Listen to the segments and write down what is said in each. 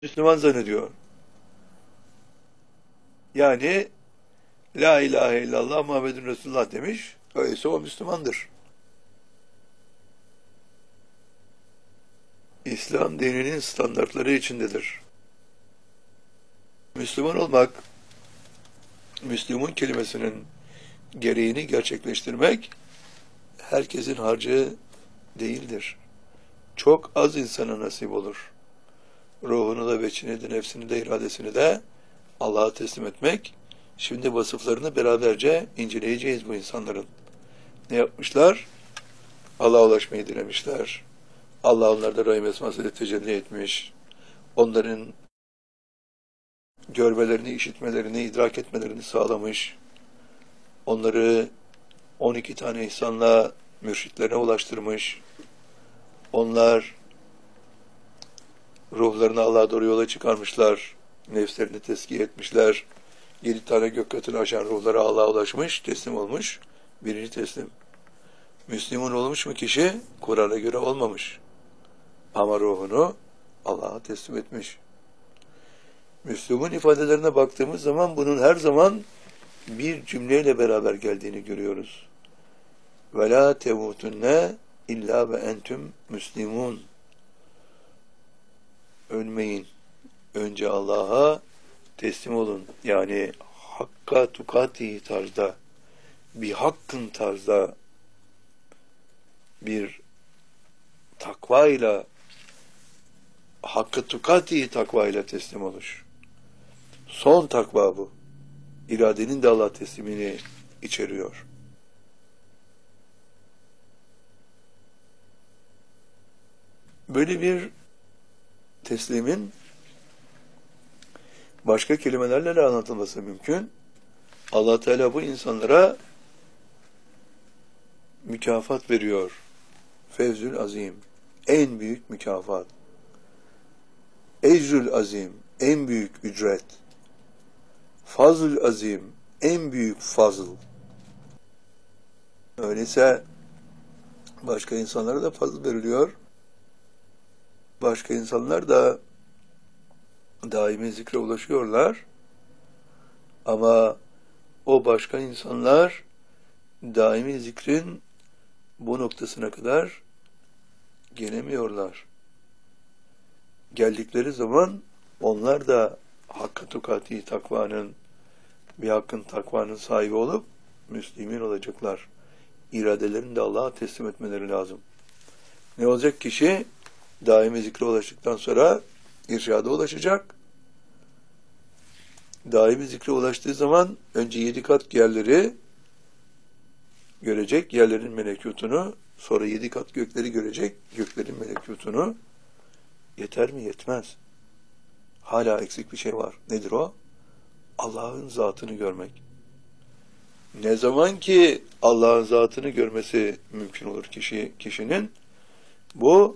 Müslüman zannediyor. Yani La ilahe illallah Muhammedun Resulullah demiş. Öyleyse o Müslümandır. İslam dininin standartları içindedir. Müslüman olmak, Müslüman kelimesinin gereğini gerçekleştirmek herkesin harcı değildir. Çok az insana nasip olur. Ruhunu da, beçini de, nefsini de, iradesini de Allah'a teslim etmek. Şimdi vasıflarını beraberce inceleyeceğiz bu insanların. Ne yapmışlar? Allah'a ulaşmayı dilemişler. Allah onlarda rahim esmasıyla tecelli etmiş. Onların görmelerini, işitmelerini, idrak etmelerini sağlamış. Onları 12 tane ihsanla mürşitlerine ulaştırmış. Onlar ruhlarını Allah'a doğru yola çıkarmışlar. Nefslerini tezkiye etmişler. 7 tane gök katını aşan ruhlara Allah'a ulaşmış, teslim olmuş. Birinci teslim. Müslüman olmuş mu kişi? Kur'an'a göre olmamış. Ama ruhunu Allah'a teslim etmiş. Müslüman ifadelerine baktığımız zaman bunun her zaman bir cümleyle beraber geldiğini görüyoruz. وَلَا تَمُوتُنَّ illa ve entüm müslimun. Ölmeyin. Önce Allah'a teslim olun. Yani hakka tukati tarzda, bir hakkın tarzda, bir takvayla, hakkı tukati takvayla teslim oluş. Son takva bu. İradenin de Allah teslimini içeriyor. Böyle bir teslimin başka kelimelerle de anlatılması mümkün. Allah Teala bu insanlara mükafat veriyor. Fevzül azim. En büyük mükafat. Ecrül azim. En büyük ücret. Fazıl azim. En büyük fazıl. Öyleyse başka insanlara da fazıl veriliyor. Başka insanlar da daimi zikre ulaşıyorlar. Ama o başka insanlar daimi zikrin bu noktasına kadar gelemiyorlar. Geldikleri zaman onlar da hakkı tukati takvanın, bir hakkın takvanın sahibi olup Müslümin olacaklar. İradelerini de Allah'a teslim etmeleri lazım. Ne olacak kişi? Daimi zikre ulaştıktan sonra irşada ulaşacak. Daimi zikre ulaştığı zaman önce 7 kat yerleri görecek, yerlerin melekutunu, sonra 7 kat gökleri görecek, göklerin melekutunu. Yeter mi? Yetmez. Hala eksik bir şey var. Nedir o? Allah'ın zatını görmek. Ne zaman ki Allah'ın zatını görmesi mümkün olur kişinin, bu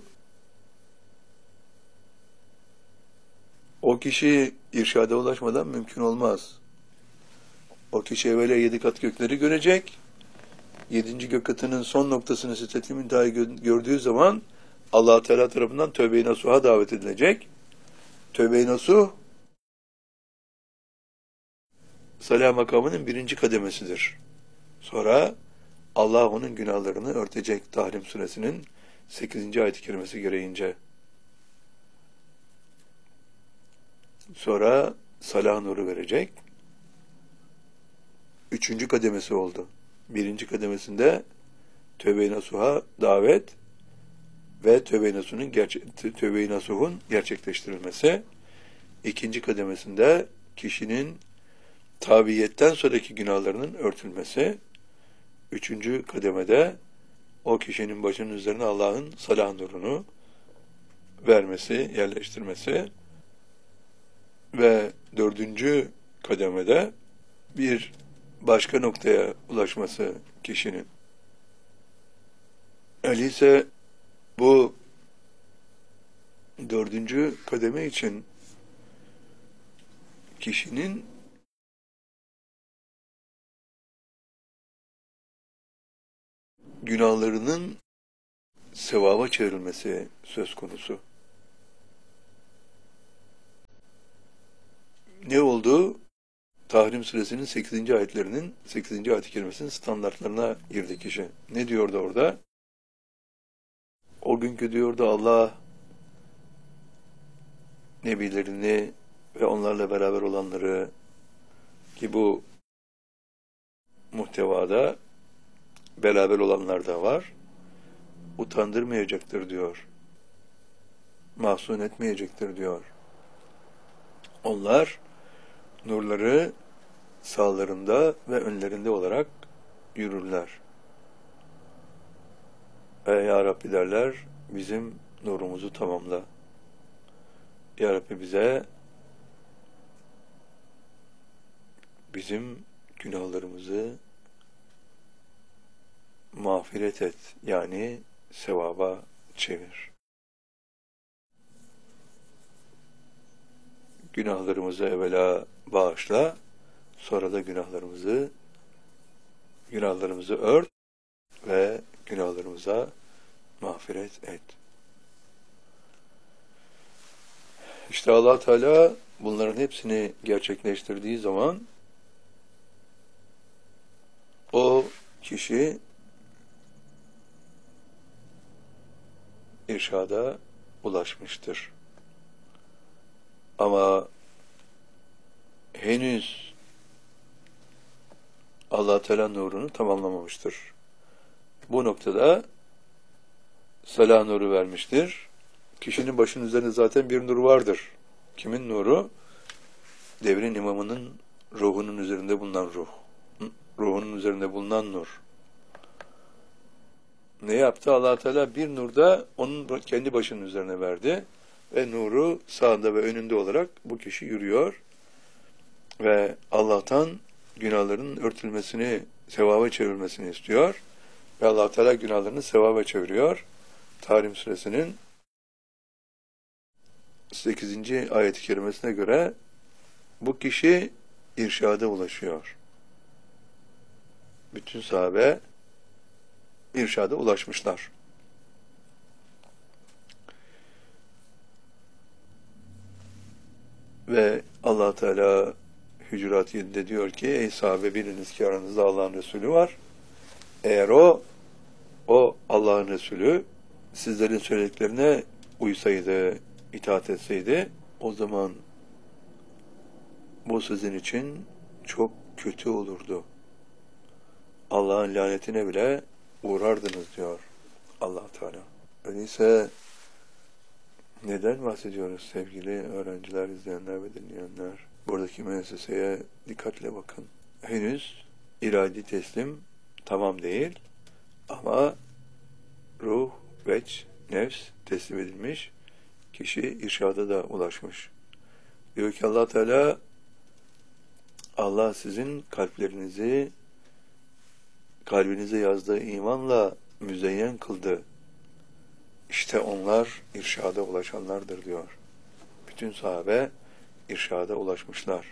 o kişi irşada ulaşmadan mümkün olmaz. O kişi evvela 7 kat gökleri görecek. 7. gök katının son noktasını Sidret-i Münteha'yı gördüğü zaman Allah Teala tarafından Tövbe-i Nasuh'a davet edilecek. Tövbe-i Nasuh Salah makamının 1. kademesidir. Sonra Allah onun günahlarını örtecek Tahrim suresinin 8. ayet-i kerimesi gereğince. Sonra salah nuru verecek. 3. kademesi oldu. 1. kademesinde Tövbe-i Nasuh'a davet ve Tövbe-i Nasuh'un gerçekleştirilmesi. 2. kademesinde kişinin tabiiyetten sonraki günahlarının örtülmesi. 3. kademede o kişinin başının üzerine Allah'ın salah nurunu vermesi, yerleştirmesi ve 4. kademede bir başka noktaya ulaşması kişinin. Öyleyse bu 4. kademe için kişinin günahlarının sevaba çevrilmesi söz konusu. Ne oldu? Tahrim Suresinin 8. ayetlerinin 8. ayet-i kerimesinin standartlarına girdi kişi. Ne diyordu orada? O günkü diyordu Allah nebilerini ve onlarla beraber olanları, ki bu muhtevada beraber olanlar da var, utandırmayacaktır diyor. Mahzun etmeyecektir diyor. Onlar nurları sağlarında ve önlerinde olarak yürürler. Ya Rabbi derler, bizim nurumuzu tamamla. Ya Rabbi bize bizim günahlarımızı mağfiret et, yani sevaba çevir. Günahlarımızı evvela bağışla, sonra da günahlarımızı ört ve günahlarımıza mağfiret et. İşte Allah Teala bunların hepsini gerçekleştirdiği zaman o kişi irşada ulaşmıştır. Ama henüz Allah Teala nurunu tamamlamamıştır. Bu noktada salah nuru vermiştir. Kişinin başının üzerinde zaten bir nur vardır. Kimin nuru? Devrin imamının ruhunun üzerinde bulunan ruh. Ruhunun üzerinde bulunan nur. Ne yaptı? Allah Teala bir nur da onun kendi başının üzerine verdi. Ve nuru sağında ve önünde olarak bu kişi yürüyor. Ve Allah'tan günahlarının örtülmesini, sevaba çevrilmesini istiyor. Ve Allah Teala günahlarını sevaba çeviriyor. Tahrim Suresinin 8. ayet-i kerimesine göre bu kişi irşada ulaşıyor. Bütün sahabe irşada ulaşmışlar. Ve Allah Teala Hücurat 7'de diyor ki, ey sahabe, biliniz ki aranızda Allah'ın Resulü var. Eğer o Allah'ın Resulü sizlerin söylediklerine uysaydı, itaat etseydi, o zaman bu sizin için çok kötü olurdu. Allah'ın lanetine bile uğrardınız diyor Allah Teala. Öyleyse neden bahsediyoruz sevgili öğrenciler, izleyenler ve dinleyenler? Buradaki müesseseye dikkatle bakın. Henüz iradi teslim tamam değil ama ruh, veç, nefs teslim edilmiş. Kişi irşada da ulaşmış. Diyor ki Allah Teala, Allah sizin kalbinize yazdığı imanla müzeyyen kıldı. İşte onlar irşada ulaşanlardır diyor. Bütün sahabe irşada ulaşmışlar.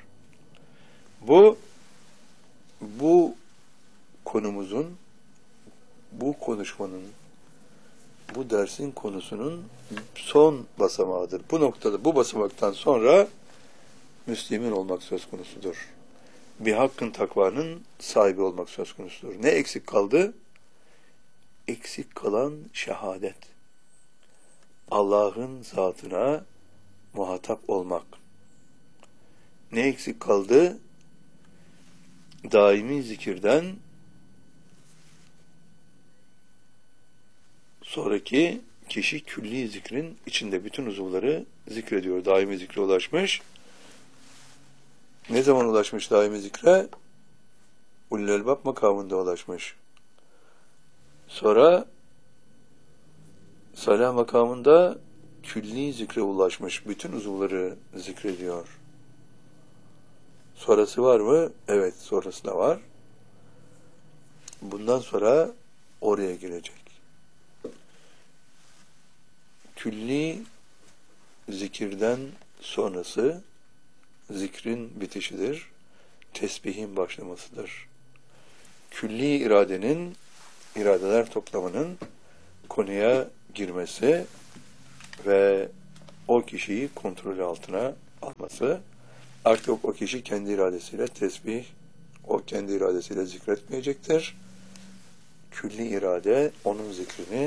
Bu konumuzun, bu konuşmanın, bu dersin konusunun son basamağıdır. Bu noktada, bu basamaktan sonra Müslüman olmak söz konusudur. Bir hakkın takvanın sahibi olmak söz konusudur. Ne eksik kaldı? Eksik kalan şehadet. Allah'ın zatına muhatap olmak. Ne eksik kaldı? Daimi zikirden sonraki kişi külli zikrin içinde bütün uzuvları zikrediyor. Daimi zikre ulaşmış. Ne zaman ulaşmış daimi zikre? Ulul Elbab makamında ulaşmış. Sonra salah makamında külli zikre ulaşmış. Bütün uzuvları zikrediyor. Sonrası var mı? Evet, sonrası da var. Bundan sonra oraya girecek. Külli zikirden sonrası zikrin bitişidir. Tesbihin başlamasıdır. Külli iradeler toplamının konuya girmesi ve o kişiyi kontrol altına alması Artık o kişi kendi iradesiyle tesbih, o kendi iradesiyle zikretmeyecektir. Külli irade onun zikrini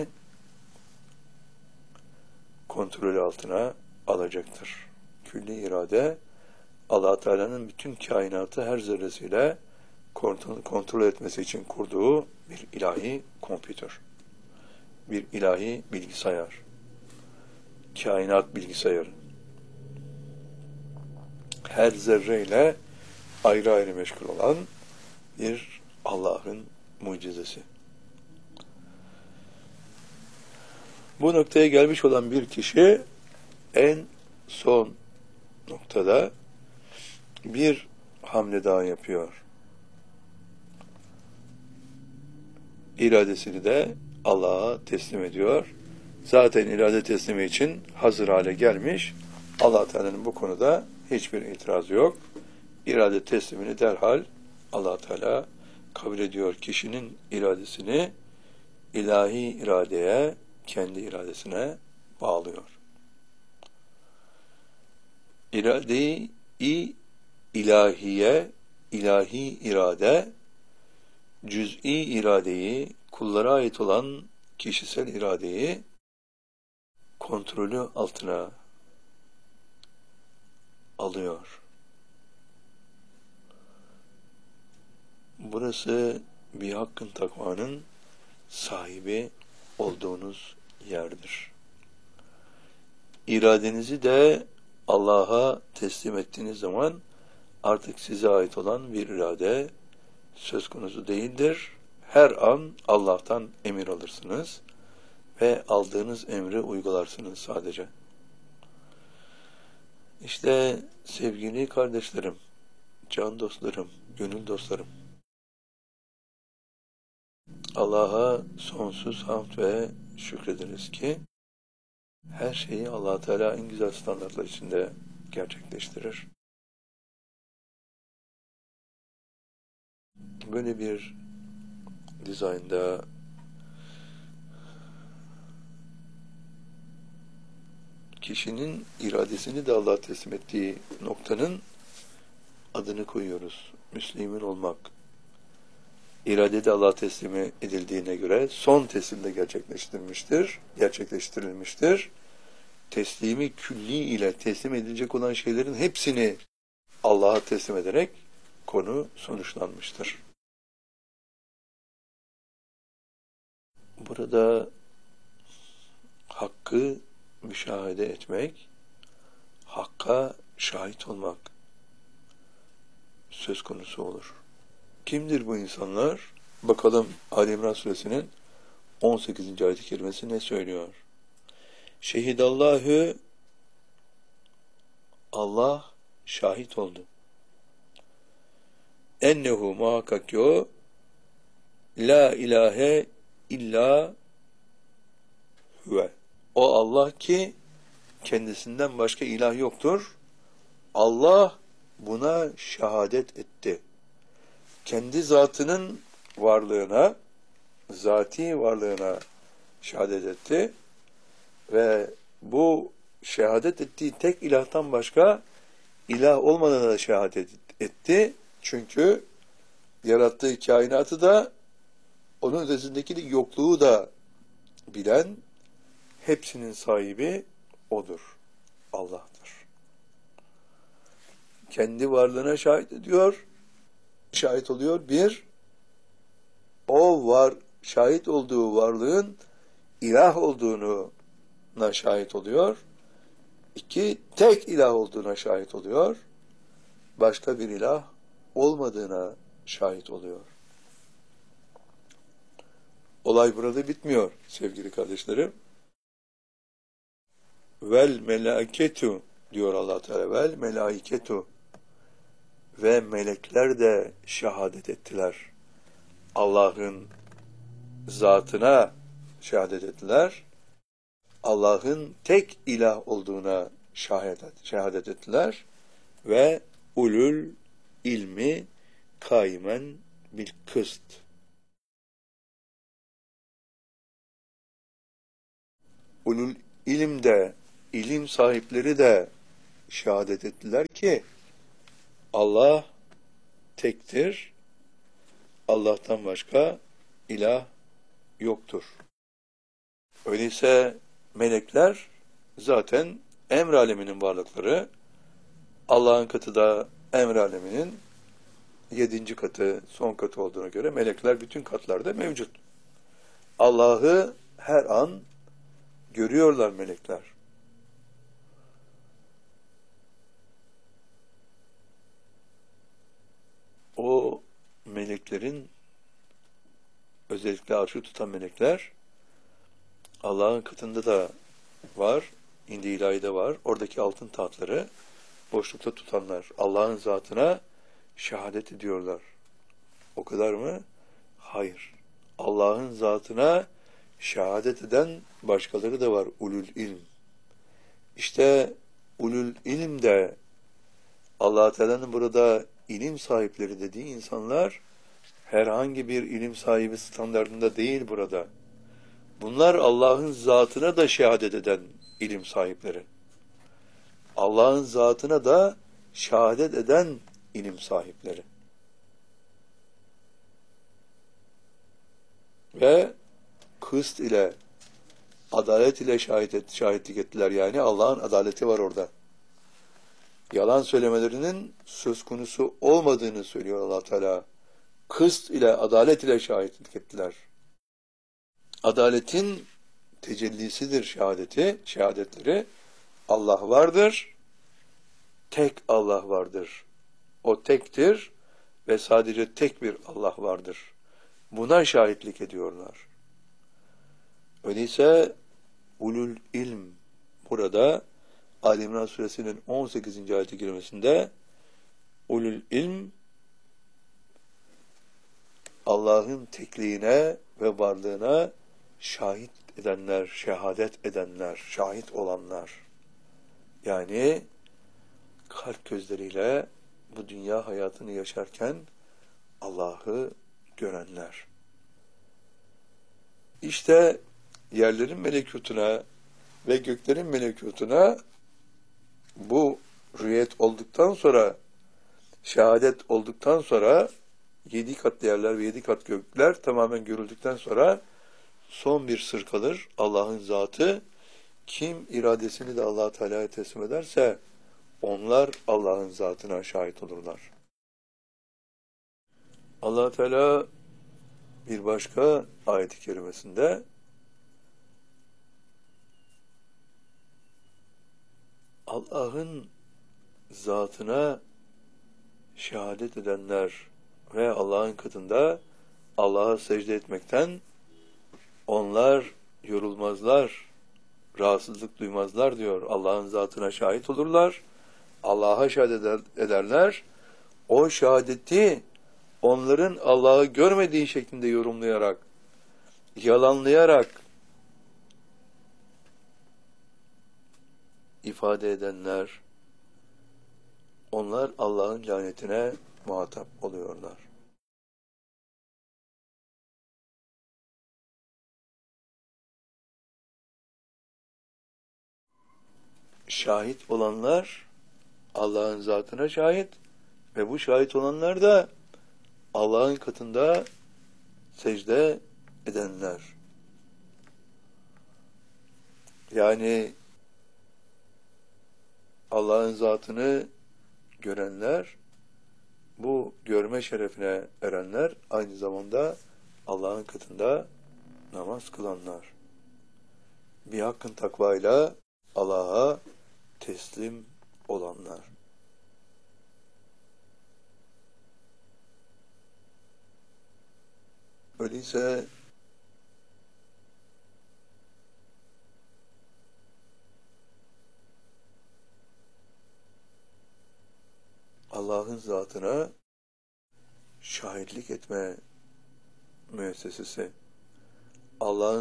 kontrolü altına alacaktır. Külli irade Allah Teala'nın bütün kainatı her zerresiyle kontrol etmesi için kurduğu bir ilahi kompütür. Bir ilahi bilgisayar. Kainat bilgisayarı. Her zerreyle ayrı ayrı meşgul olan bir Allah'ın mucizesi. Bu noktaya gelmiş olan bir kişi en son noktada bir hamle daha yapıyor. İradesini de Allah'a teslim ediyor. Zaten irade teslimi için hazır hale gelmiş. Allah Teala'nın bu konuda hiçbir itirazı yok. İrade teslimini derhal Allah Teala kabul ediyor. Kişinin iradesini ilahi iradeye, kendi iradesine bağlıyor. İrade-i ilahiye, ilahi irade, cüz'i iradeyi, kullara ait olan kişisel iradeyi kontrolü altına alıyor. Burası bir hakkın takvanın sahibi olduğunuz yerdir. İradenizi de Allah'a teslim ettiğiniz zaman artık size ait olan bir irade söz konusu değildir. Her an Allah'tan emir alırsınız ve aldığınız emri uygularsınız sadece. İşte sevgili kardeşlerim, can dostlarım, gönül dostlarım, Allah'a sonsuz hamd ve şükrederiz ki her şeyi Allah Teala en güzel standartlar içinde gerçekleştirir. Böyle bir dizaynda kişinin iradesini de Allah'a teslim ettiği noktanın adını koyuyoruz. Müslümin olmak. İrade de Allah'a teslim edildiğine göre son teslimde gerçekleştirilmiştir. Teslimi külli ile teslim edilecek olan şeylerin hepsini Allah'a teslim ederek konu sonuçlanmıştır. Burada hakkı müşahede etmek, hakka şahit olmak söz konusu olur. Kimdir bu insanlar? Bakalım Ali İmran Suresinin 18. ayet-i kerimesi ne söylüyor? Şehidallahu, Allah şahit oldu. Ennehu, muhakkak ki o, la ilahe illa huve. O Allah ki kendisinden başka ilah yoktur. Allah buna şehadet etti. Kendi zatının varlığına, zati varlığına şehadet etti ve bu şehadet ettiği tek ilahtan başka ilah olmadığına da şehadet etti. Çünkü yarattığı kainatı da onun ötesindeki yokluğu da bilen, hepsinin sahibi O'dur. Allah'tır. Kendi varlığına şahit oluyor. Bir, o şahit olduğu varlığın ilah olduğuna şahit oluyor. İki, tek ilah olduğuna şahit oluyor. Başka bir ilah olmadığına şahit oluyor. Olay burada bitmiyor sevgili kardeşlerim. Vel melaiketu diyor Allah Teala. Vel melaiketu ve melekler de şehadet ettiler. Allah'ın zatına şehadet ettiler. Allah'ın tek ilah olduğuna şehadet ettiler ve ulul ilmi kaimen bil kıst. Ulul ilim sahipleri de şehadet ettiler ki Allah tektir. Allah'tan başka ilah yoktur. Öyleyse melekler zaten emr aleminin varlıkları. Allah'ın katı da emr aleminin 7. katı, son katı olduğuna göre melekler bütün katlarda mevcut. Allah'ı her an görüyorlar melekler. O meleklerin, özellikle arşı tutan melekler, Allah'ın katında da var, indi ilahide var. Oradaki altın tahtları boşlukta tutanlar Allah'ın zatına şehadet ediyorlar. O kadar mı? Hayır. Allah'ın zatına şehadet eden başkaları da var. Ulul ilm. İşte ulul ilm de Allah Teala'nın burada ilim sahipleri dediği insanlar herhangi bir ilim sahibi standartında değil burada. Bunlar Allah'ın zatına da şehadet eden ilim sahipleri. Allah'ın zatına da şehadet eden ilim sahipleri. Ve kıst ile, adalet ile şahitlik ettiler. Yani Allah'ın adaleti var orada. Yalan söylemelerinin söz konusu olmadığını söylüyor Allah Teala. Kıst ile, adalet ile şahitlik ettiler. Adaletin tecellisidir şehadetleri. Allah vardır, tek Allah vardır. O tektir ve sadece tek bir Allah vardır. Buna şahitlik ediyorlar. Öyleyse ulul ilm burada Ali İmran suresinin 18. ayet-i kerimesinde ulul ilm Allah'ın tekliğine ve varlığına şahit edenler, şehadet edenler, şahit olanlar. Yani kalp gözleriyle bu dünya hayatını yaşarken Allah'ı görenler. İşte yerlerin melekutuna ve göklerin melekutuna bu rüyet olduktan sonra, şehadet olduktan sonra 7 kat yerler ve 7 kat gökler tamamen görüldükten sonra son bir sır kalır. Allah'ın zatı. Kim iradesini de Allah Teala'ya teslim ederse onlar Allah'ın zatına şahit olurlar. Allah Teala bir başka ayet-i kerimesinde Allah'ın zatına şehadet edenler ve Allah'ın katında Allah'a secde etmekten onlar yorulmazlar, rahatsızlık duymazlar diyor. Allah'ın zatına şahit olurlar, Allah'a şehadet ederler. O şehadeti onların Allah'ı görmediği şeklinde yorumlayarak, yalanlayarak ifade edenler, onlar Allah'ın lanetine muhatap oluyorlar. Şahit olanlar Allah'ın zatına şahit ve bu şahit olanlar da Allah'ın katında secde edenler. Yani Allah'ın zatını görenler, bu görme şerefine erenler, aynı zamanda Allah'ın katında namaz kılanlar. Bir hakkın takvayla Allah'a teslim olanlar. Öyleyse Allah'ın zatına şahitlik etme müessesesi, Allah'ın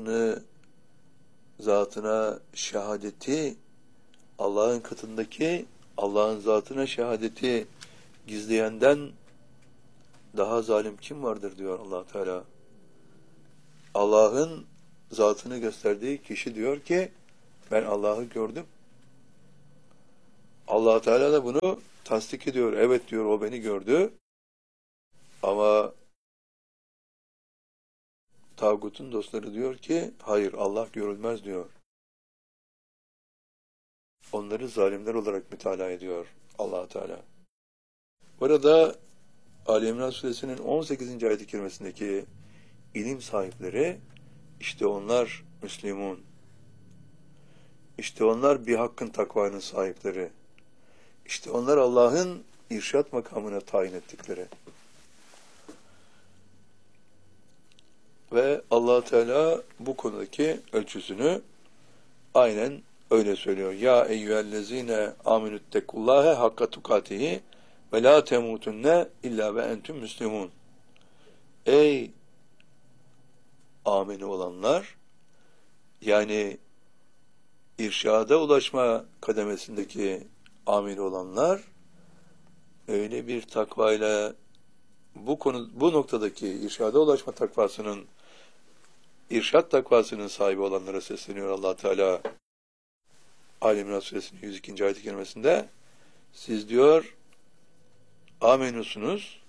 zatına şehadeti, Allah'ın katındaki Allah'ın zatına şehadeti gizleyenden daha zalim kim vardır diyor Allah Teala. Allah'ın zatını gösterdiği kişi diyor ki ben Allah'ı gördüm. Allah Teala da bunu tasdik ediyor. Evet diyor, o beni gördü. Ama tağutun dostları diyor ki hayır, Allah görülmez diyor. Onları zalimler olarak mütalaa ediyor Allah Teala. Burada Ali İmran Suresinin 18. ayet-i kerimesindeki ilim sahipleri, işte onlar Müslümun. İşte onlar bir hakkın takvanın sahipleri. İşte onlar Allah'ın irşat makamına tayin ettikleri. Ve Allah Teala bu konudaki ölçüsünü aynen öyle söylüyor. Ya eyyühellezine aminüttekullâhe hakka tukatihi ve la temutunne illa ve entüm müslimun. Ey amini olanlar, yani irşada ulaşma kademesindeki amini olanlar, öyle bir takvayla bu noktadaki irşada ulaşma takvasının, irşat takvasının sahibi olanlara sesleniyor Allah Teala. Ali İmran Suresinin 102. ayet-i kerimesinde, siz diyor amenusunuz,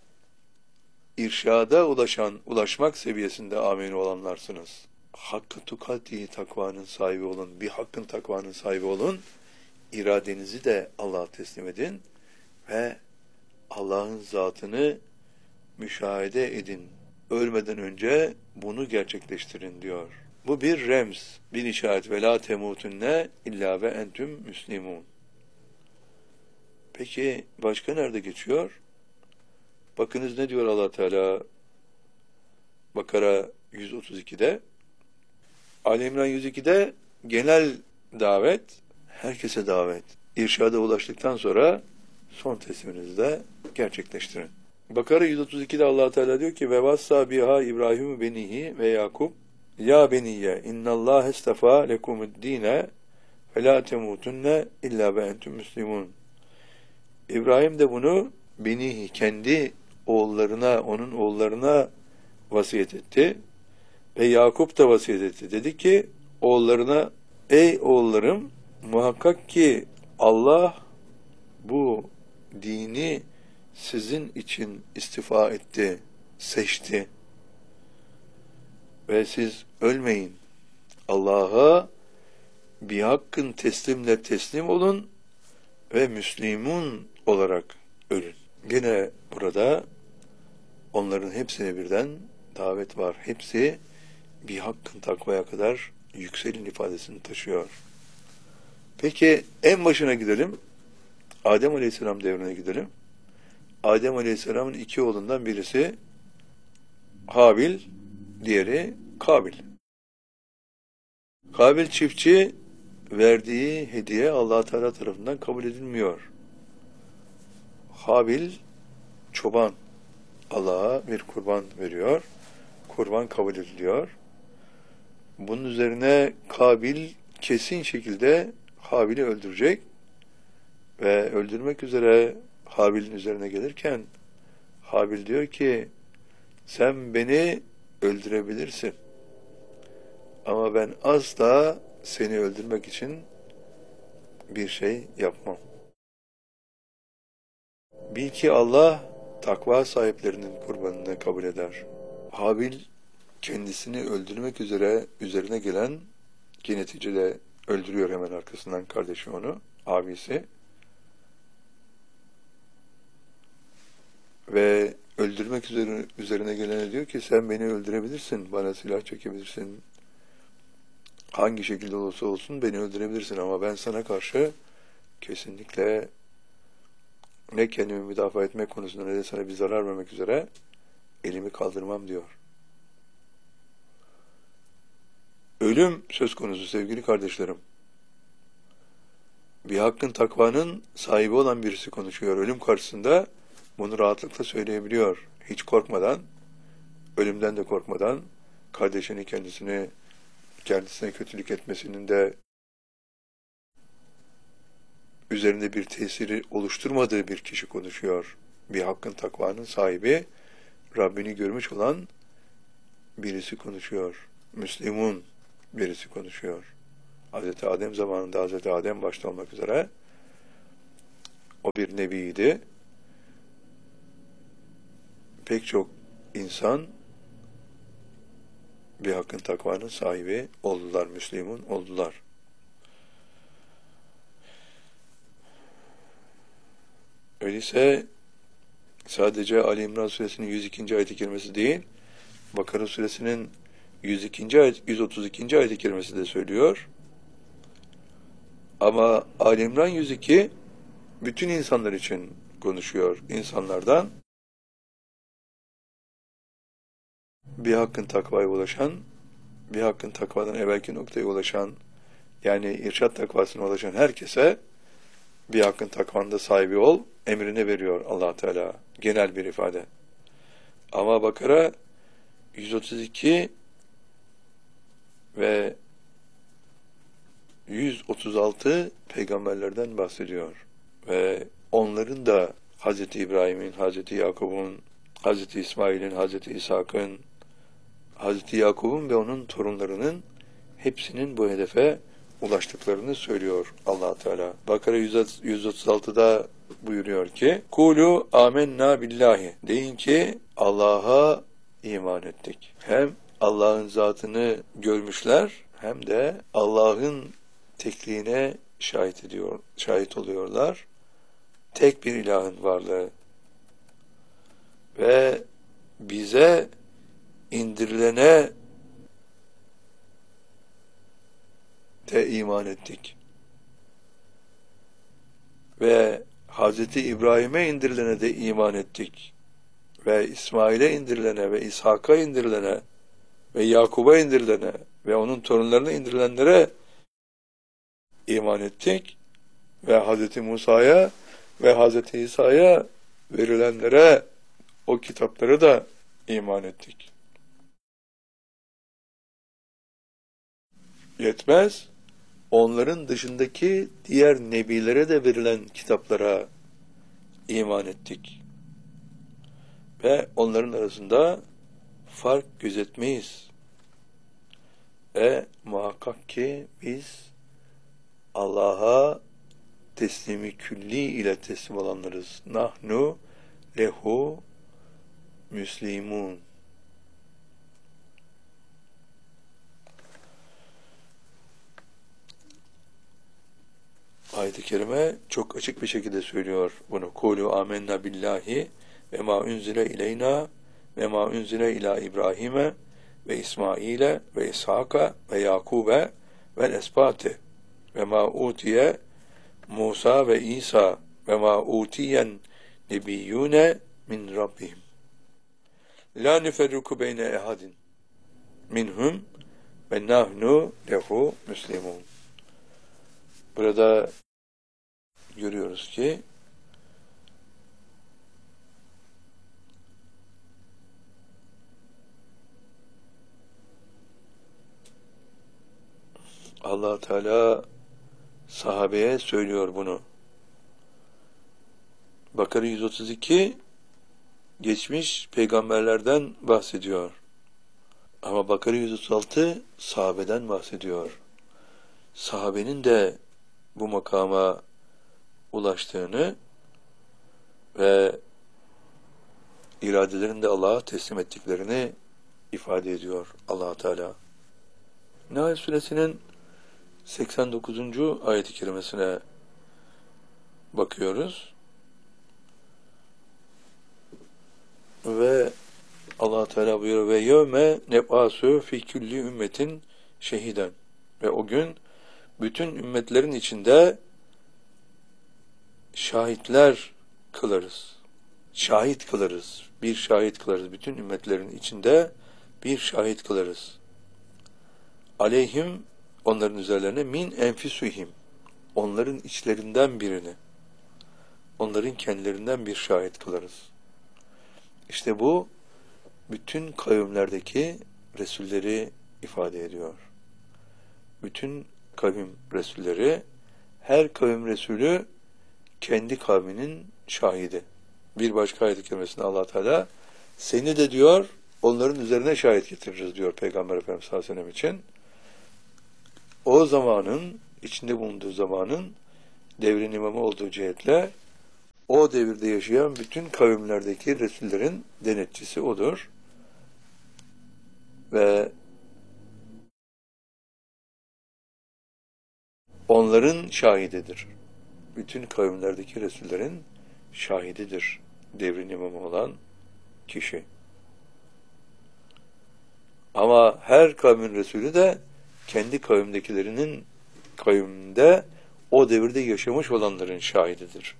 irşada ulaşmak seviyesinde amin olanlarsınız. Hakkı tukati takvanın sahibi olun, bir hakkın takvanın sahibi olun, iradenizi de Allah'a teslim edin ve Allah'ın zatını müşahede edin. Ölmeden önce bunu gerçekleştirin diyor. Bu bir remz, bir işaret. Ve la temutunne illa ve entüm müslimun. Peki başka nerede geçiyor? Bakınız ne diyor Allah Teala Bakara 132'de. Ali İmran 102'de genel davet, herkese davet. İrşada ulaştıktan sonra son tesliminizi de gerçekleştirin. Bakara 132'de Allah Teala diyor ki ve vassa biha İbrahim benihi ve Yakub ya beniyye innallâhe estefa lekumu'd-dîne ve lâ temutunne illâ ve entüm müslimun. İbrahim de bunu benihi, kendi oğullarına, onun oğullarına vasiyet etti ve Yakup da vasiyet etti. Dedi ki oğullarına, ey oğullarım, muhakkak ki Allah bu dini sizin için istifa etti, seçti. Ve siz ölmeyin. Allah'a bir hakkın teslimle teslim olun ve Müslümun olarak ölün. Yine burada onların hepsine birden davet var. Hepsi bir hakkın takvaya kadar yükselin ifadesini taşıyor. Peki en başına gidelim. Adem Aleyhisselam devrine gidelim. Adem Aleyhisselam'ın iki oğlundan birisi Habil, diğeri Kabil. Kabil çiftçi, verdiği hediye Allah Teala tarafından kabul edilmiyor. Habil çoban, Allah'a bir kurban veriyor. Kurban kabul ediliyor. Bunun üzerine Kabil kesin şekilde Habil'i öldürecek ve öldürmek üzere Habil'in üzerine gelirken Habil diyor ki sen beni öldürebilirsin ama ben asla seni öldürmek için bir şey yapmam. Bil ki Allah takva sahiplerinin kurbanını kabul eder. Habil kendisini öldürmek üzerine gelen, ki neticede öldürüyor hemen arkasından kardeşi onu, abisi. Ve öldürmek üzerine gelene diyor ki sen beni öldürebilirsin, bana silah çekebilirsin, hangi şekilde olursa olsun beni öldürebilirsin ama ben sana karşı kesinlikle ne kendimi müdafaa etmek konusunda ne de sana bir zarar vermek üzere elimi kaldırmam diyor. Ölüm söz konusu sevgili kardeşlerim. Bir hakkın takvanın sahibi olan birisi konuşuyor. Ölüm karşısında bunu rahatlıkla söyleyebiliyor. Hiç korkmadan, ölümden de korkmadan, kardeşinin kendisine kötülük etmesinin de üzerinde bir tesiri oluşturmadığı bir kişi konuşuyor. Bir hakkın takvanın sahibi, Rabbini görmüş olan birisi konuşuyor. Müslümun birisi konuşuyor. Hazreti Adem zamanında Hazreti Adem başta olmak üzere O bir nebiydi. Pek çok insan bir hakkın takvanın sahibi oldular, Müslüman oldular. Öyleyse sadece Ali İmran suresinin 102. ayet-i kerimesi değil, Bakara suresinin 102. ayet, 132. ayet-i kerimesi de söylüyor. Ama Ali İmran 102 bütün insanlar için konuşuyor. İnsanlardan bir hakkın takvaya ulaşan, bir hakkın takvadan evvelki noktaya ulaşan, yani irşad takvasına ulaşan herkese bir hakkın takvanda sahibi ol emrini veriyor Allah Teala. Genel bir ifade. Ama Bakara 132 ve 136 peygamberlerden bahsediyor. Ve onların da Hz. İbrahim'in, Hz. Yakub'un, Hz. İsmail'in, Hz. İshak'ın, Hz. Yakub'un ve onun torunlarının hepsinin bu hedefe ulaştıklarını söylüyor Allah Teala. Bakara 136'da buyuruyor ki: "Kulu amenna billahi." Deyin ki Allah'a iman ettik. Hem Allah'ın zatını görmüşler hem de Allah'ın tekliğine şahit oluyorlar. Tek bir ilahın varlığı ve bize indirilene de iman ettik. Ve Hz. İbrahim'e indirilene de iman ettik. Ve İsmail'e indirilene ve İshak'a indirilene ve Yakub'a indirilene ve onun torunlarına indirilenlere iman ettik. Ve Hz. Musa'ya ve Hz. İsa'ya verilenlere, o kitapları da iman ettik. Yetmez, onların dışındaki diğer nebilere de verilen kitaplara iman ettik. Ve onların arasında fark gözetmeyiz. Muhakkak ki biz Allah'a teslimi külli ile teslim olanlarız. Nahnu lehu müslimun. Ayet-i kerime çok açık bir şekilde söylüyor bunu. Kulu amenna billahi ve ma unzile ileyna ve ma unzile ila İbrahim'e ve İsmail'e ve İshak'a ve Yakub'e ve esbati ve ma utiye Musa ve İsa ve ma utiyen nebiyyune min Rabbihim. La nüferriku beyne ehadin minhum ve nahnu lehu müslimun. Burada görüyoruz ki Allah Teala sahabeye söylüyor bunu. Bakara 132 geçmiş peygamberlerden bahsediyor. Ama Bakara 136 sahabeden bahsediyor. Sahabenin de bu makama ulaştığını ve iradelerini de Allah'a teslim ettiklerini ifade ediyor Allah Teala. Nahl suresinin 89. ayet-i kerimesine bakıyoruz. Ve Allah Teala buyuruyor: "Ve yevme neb'asu fi kulli ümmetin şehiden." Ve o gün bütün ümmetlerin içinde şahitler kılarız. Şahit kılarız. Bir şahit kılarız. Bütün ümmetlerin içinde bir şahit kılarız. Aleyhim, onların üzerlerine, min enfisuhim, onların içlerinden birini, onların kendilerinden bir şahit kılarız. İşte bu bütün kavimlerdeki Resulleri ifade ediyor. Bütün kavim Resulleri, her kavim Resulü kendi kavminin şahidi. Bir başka ayet-i kerimesinde Allah Teala seni de diyor onların üzerine şahit getiririz diyor Peygamber Efendimiz sallallahu aleyhi ve sellem için. O zamanın, içinde bulunduğu zamanın devrin imamı olduğu cihetle o devirde yaşayan bütün kavimlerdeki Resullerin denetçisi odur. Ve onların şahididir. Bütün kavimlerdeki Resullerin şahididir. Devrin imamı olan kişi. Ama her kavmin Resulü de kendi kavimdekilerinin kavminde o devirde yaşamış olanların şahididir.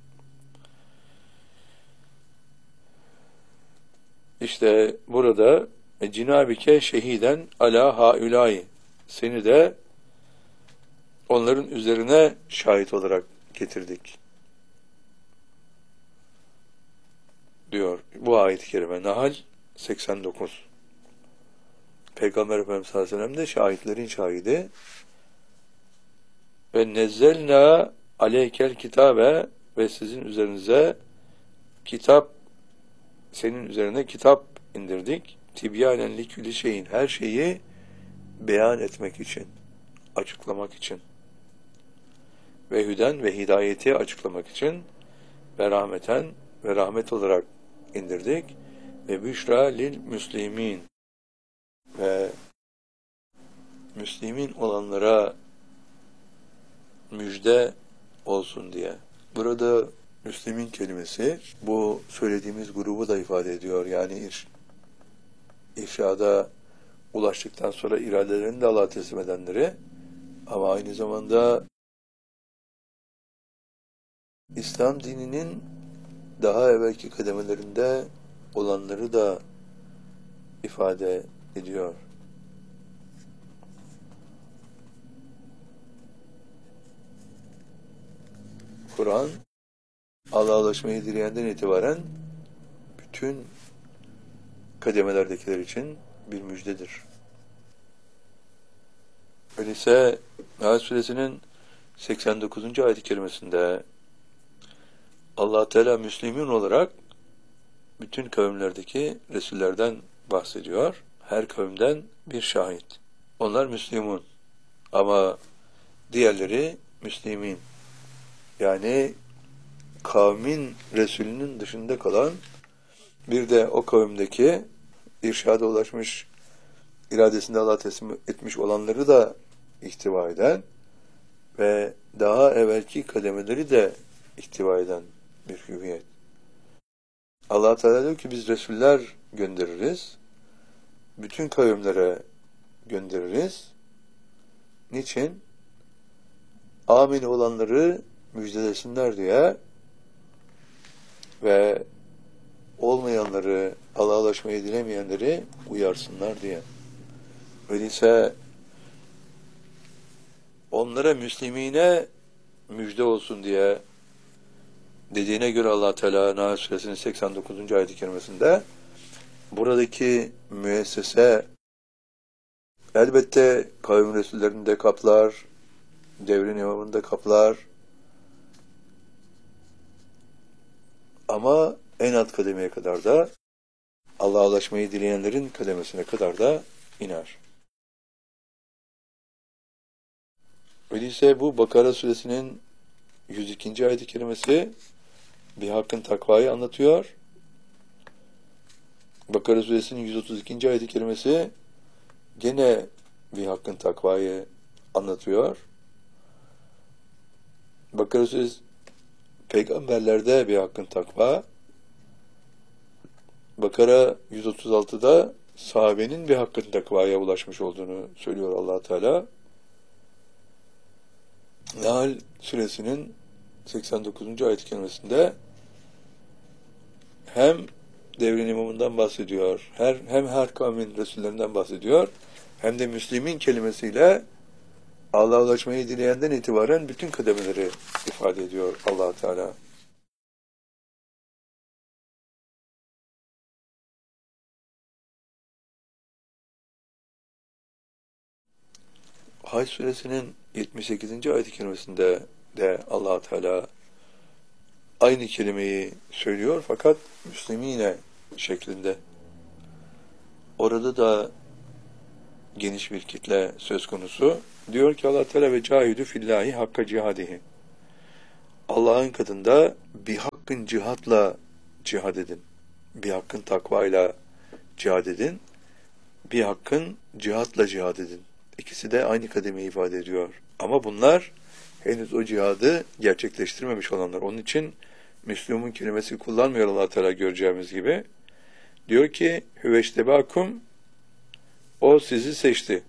İşte burada cinabike şehiden ala haulâi, seni de onların üzerine şahit olarak getirdik diyor bu ayet-i kerime. Nahl 89. Peygamber Efendimiz sallallahu aleyhi ve sellem de şahitlerin şahidi. Ve nezzelna aleykel kitabe, ve sizin üzerinize kitap, senin üzerine kitap indirdik. Tibyanen likülli şeyin, her şeyi beyan etmek için, açıklamak için. Ve hüden, ve hidayeti açıklamak için, ve rahmeten, ve rahmet olarak indirdik. Ve büşra lil müslimin, ve Müslümin olanlara müjde olsun diye. Burada Müslümin kelimesi bu söylediğimiz grubu da ifade ediyor. Yani irşada ulaştıktan sonra iradelerini de Allah'a teslim edenleri, ama aynı zamanda İslam dininin daha evvelki kademelerinde olanları da ifade ediyor. Kur'an, Allah'a ulaşmayı dileyenden itibaren bütün kademelerdekiler için bir müjdedir. Öyleyse Nahl Suresinin 89. ayet-i kerimesinde Allah Teala Müslümin olarak bütün kavimlerdeki Resullerden bahsediyor. Her kavimden bir şahit. Onlar Müslümun. Ama diğerleri Müslümin. Yani kavmin Resulünün dışında kalan, bir de o kavimdeki irşada ulaşmış, iradesinde Allah'a teslim etmiş olanları da ihtiva eden ve daha evvelki kademeleri de ihtiva eden bir hüviyet. Allah Teala diyor ki biz Resuller göndeririz. Bütün kavimlere göndeririz. Niçin? Amin olanları müjdelesinler diye ve olmayanları, Allah'a ulaşmayı dilemeyenleri uyarsınlar diye. Öyleyse onlara Müslümine müjde olsun diye dediğine göre Allah Teala Nahl Suresinin 89. ayet-i kerimesinde buradaki müessese elbette kavim Resullerini de kaplar, devrin imamını da kaplar, ama en alt kademeye kadar da Allah'a ulaşmayı dileyenlerin kademesine kadar da iner. Öyleyse bu Bakara Suresinin 102. ayet-i kerimesi bir hakkın takvayı anlatıyor. Bakara Suresinin 132. ayet-i kerimesi gene bir hakkın takvayı anlatıyor. Bakara Suresi peygamberlerde bir hakkın takva. Bakara 136'da sahabenin bir hakkın takvaya ulaşmış olduğunu söylüyor Allah Teala. Nahl Suresinin 89. ayet-i kerimesinde hem devrin imamından bahsediyor, hem her kavmin Resullerinden bahsediyor, hem de Müslümin kelimesiyle Allah'a ulaşmayı dileyenden itibaren bütün kademeleri ifade ediyor Allah Teala. Hac Suresinin 78. ayet-i kerimesinde de Allah Teala aynı kelimeyi söylüyor fakat Müslümine şeklinde. Orada da geniş bir kitle söz konusu. Diyor ki Allah Teala ve cahidü fillahi hakka cihadihi. Allah'ın katında bir hakkın cihatla cihad edin. Bir hakkın takvayla cihad edin. Bir hakkın cihatla cihad edin. İkisi de aynı kademeyi ifade ediyor. Ama bunlar henüz o cihadı gerçekleştirmemiş olanlar. Onun için Müslüman kelimesi kullanmıyor Allah Teala göreceğimiz gibi. Diyor ki hüveştebakum, o sizi seçti.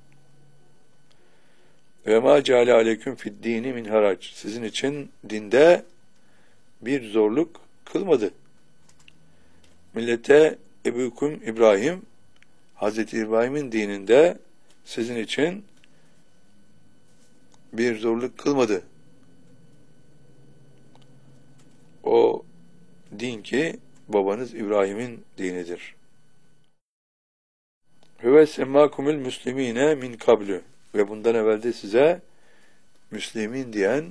Ve ma ceale aleyküm fid dini min harac. Sizin için dinde bir zorluk kılmadı. Millete ebukum İbrahim, Hazreti İbrahim'in dininde sizin için bir zorluk kılmadı. O din ki babanız İbrahim'in dinidir. Hüve semmâkumul müslimîne min kablü. Ve bundan evvel de size Müslümin diyen,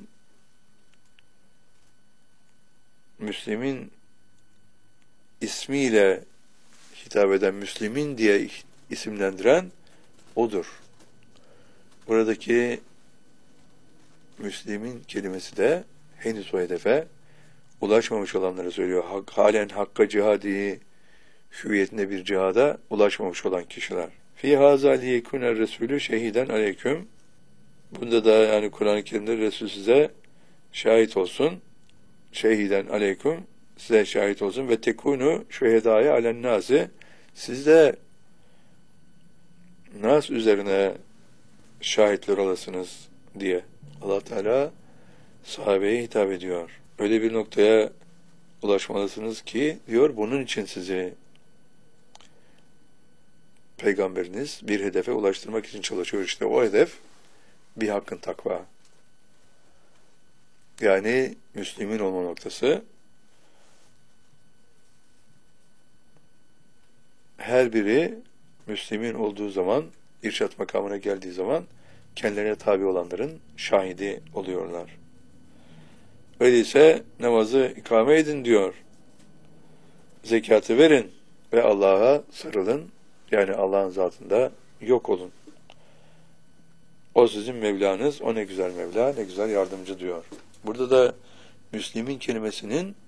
Müslümin ismiyle hitap eden, Müslümin diye isimlendiren odur. Buradaki Müslümin kelimesi de henüz o hedefe ulaşmamış olanları söylüyor. Halen hakka cihadi hüviyetinde bir cihada ulaşmamış olan kişiler. Fî hâzâ liyekûne Resulü şehiden aleyküm. Bunda da yani Kur'an-ı Kerim'de Resul size şahit olsun. Şehiden aleyküm, size şahit olsun. Ve tekûnû şühedâye alennâsi. Siz de nas üzerine şahitler olasınız diye Allah Teala sahabeye hitap ediyor. Öyle bir noktaya ulaşmalısınız ki diyor, bunun için sizi Peygamberiniz bir hedefe ulaştırmak için çalışıyor. İşte o hedef bir hakkın takva. Yani Müslümin olma noktası. Her biri Müslümin olduğu zaman, irşat makamına geldiği zaman kendilerine tabi olanların şahidi oluyorlar. Öyleyse namazı ikame edin diyor. Zekatı verin ve Allah'a sarılın. Yani Allah'ın zatında yok olun. O sizin Mevlanız, o ne güzel Mevla, ne güzel yardımcı diyor. Burada da Müslümin kelimesinin